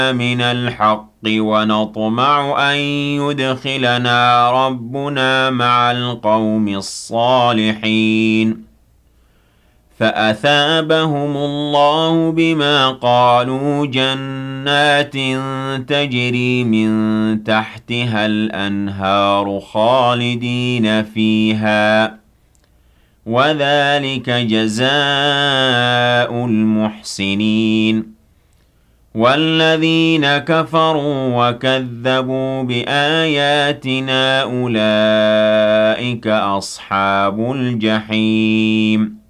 من الحق ونطمع أن يدخلنا ربنا مع القوم الصالحين فأثابهم الله بما قالوا جنات تجري من تحتها الأنهار خالدين فيها وذلك جزاء المحسنين والذين كفروا وكذبوا بآياتنا أولئك أصحاب الجحيم